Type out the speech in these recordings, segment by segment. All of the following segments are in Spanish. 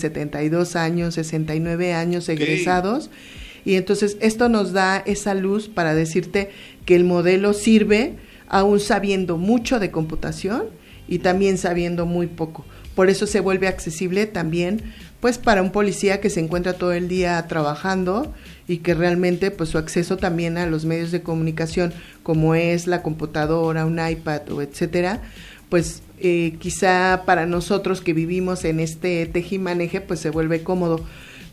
72 años, 69 años egresados, y entonces esto nos da esa luz para decirte que el modelo sirve aún sabiendo mucho de computación y también sabiendo muy poco. Por eso se vuelve accesible también pues para un policía que se encuentra todo el día trabajando y que realmente pues su acceso también a los medios de comunicación como es la computadora, un iPad o etcétera, pues quizá para nosotros que vivimos en este tejimaneje pues se vuelve cómodo,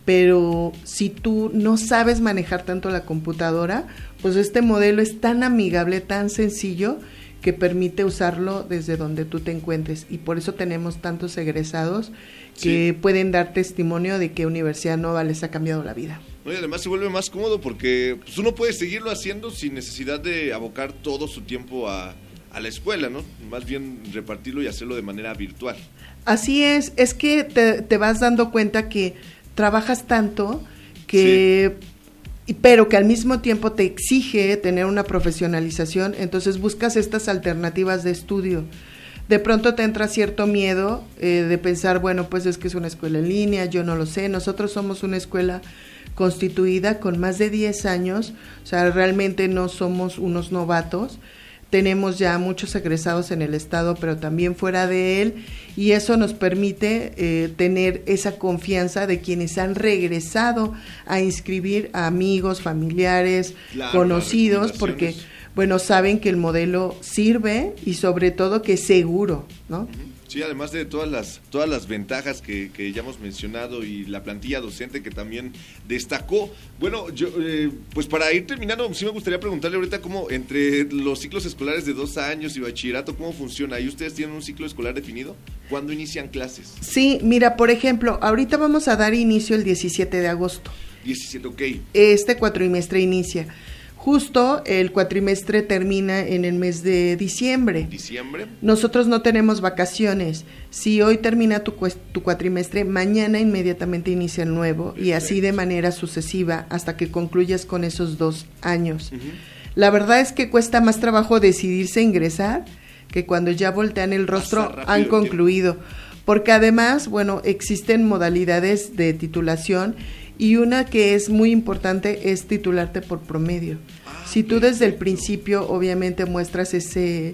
pero si tú no sabes manejar tanto la computadora, pues este modelo es tan amigable, tan sencillo, que permite usarlo desde donde tú te encuentres, y por eso tenemos tantos egresados que pueden dar testimonio de que Universidad Nova les ha cambiado la vida. No, y además se vuelve más cómodo porque pues, uno puede seguirlo haciendo sin necesidad de abocar todo su tiempo a la escuela, ¿no? Más bien repartirlo y hacerlo de manera virtual. Así es que te vas dando cuenta que trabajas tanto que... pero que al mismo tiempo te exige tener una profesionalización, entonces buscas estas alternativas de estudio. De pronto te entra cierto miedo de pensar, bueno, pues es que es una escuela en línea, yo no lo sé. Nosotros somos una escuela constituida con más de 10 años, o sea, realmente no somos unos novatos. Tenemos ya muchos egresados en el estado, pero también fuera de él, y eso nos permite tener esa confianza de quienes han regresado a inscribir a amigos, familiares, conocidos, porque, bueno, saben que el modelo sirve y sobre todo que es seguro, ¿no? Sí, además de todas las ventajas que ya hemos mencionado y la plantilla docente que también destacó. Bueno, yo pues para ir terminando, sí me gustaría preguntarle ahorita cómo entre los ciclos escolares de 2 años y bachillerato, ¿cómo funciona? ¿Y ustedes tienen un ciclo escolar definido? ¿Cuándo inician clases? Sí, mira, por ejemplo, ahorita vamos a dar inicio el 17 de agosto. 17, ok. Este cuatrimestre inicia. Justo el cuatrimestre termina en el mes de diciembre. ¿Diciembre? Nosotros no tenemos vacaciones. Si hoy termina tu cuatrimestre, mañana inmediatamente inicia el nuevo. Perfecto. Y así de manera sucesiva hasta que concluyas con esos 2 años. Uh-huh. La verdad es que cuesta más trabajo decidirse a ingresar que cuando ya voltean el rostro han concluido. Porque además, bueno, existen modalidades de titulación y una que es muy importante es titularte por promedio. Si tú desde el principio obviamente muestras ese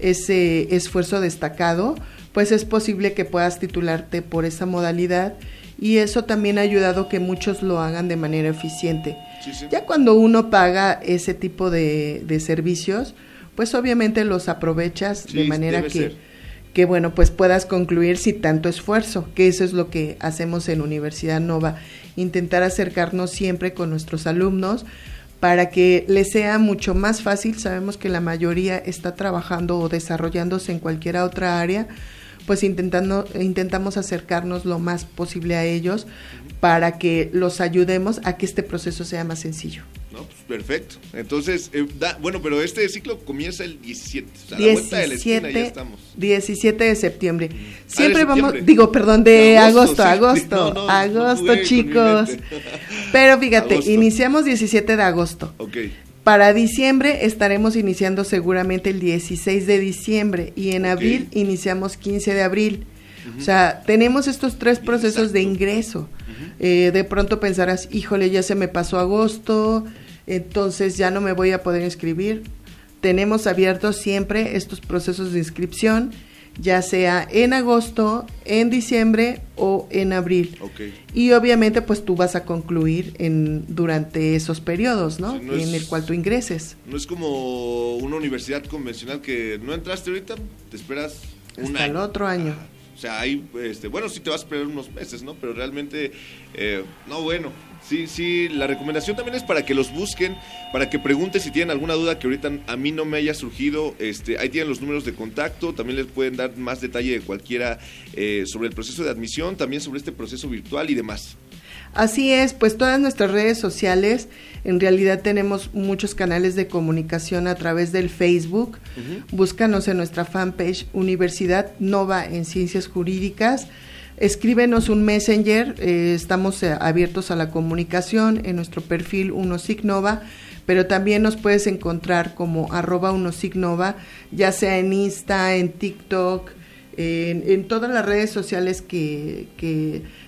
esfuerzo destacado, pues es posible que puedas titularte por esa modalidad, y eso también ha ayudado que muchos lo hagan de manera eficiente. Sí. Ya cuando uno paga ese tipo de servicios, pues obviamente los aprovechas de manera que bueno, pues puedas concluir sin tanto esfuerzo, que eso es lo que hacemos en Universidad Nova, intentar acercarnos siempre con nuestros alumnos para que les sea mucho más fácil. Sabemos que la mayoría está trabajando o desarrollándose en cualquier otra área, pues intentamos acercarnos lo más posible a ellos para que los ayudemos a que este proceso sea más sencillo. No, pues perfecto. Entonces, bueno, pero este ciclo comienza el 17, o sea, 17, la vuelta de la esquina ya estamos. 17 de septiembre. Siempre de vamos, septiembre. De agosto, no, chicos. Pero fíjate, iniciamos 17 de agosto. Okay. Para diciembre estaremos iniciando seguramente el 16 de diciembre y en abril iniciamos 15 de abril. Uh-huh. O sea, tenemos estos 3 procesos de ingreso. Uh-huh. De pronto pensarás, híjole, ya se me pasó agosto, entonces ya no me voy a poder inscribir. Tenemos abiertos siempre estos procesos de inscripción, ya sea en agosto, en diciembre o en abril. Okay. Y obviamente pues tú vas a concluir durante esos periodos, ¿no? Sí, en el cual tú ingreses. No es como una universidad convencional que no entraste ahorita, te esperas hasta el otro año. O sea, hay, bueno, sí te vas a esperar unos meses, ¿no? Pero realmente, no, bueno, sí, la recomendación también es para que los busquen, para que pregunten si tienen alguna duda que ahorita a mí no me haya surgido. Ahí tienen los números de contacto, también les pueden dar más detalle de cualquiera sobre el proceso de admisión, también sobre este proceso virtual y demás. Así es, pues todas nuestras redes sociales, en realidad tenemos muchos canales de comunicación a través del Facebook. Uh-huh. Búscanos en nuestra fanpage Universidad Nova en Ciencias Jurídicas. Escríbenos un messenger, estamos abiertos a la comunicación en nuestro perfil UNOSIGNOVA, pero también nos puedes encontrar como @UNOSIGNOVA, ya sea en Insta, en TikTok, en todas las redes sociales que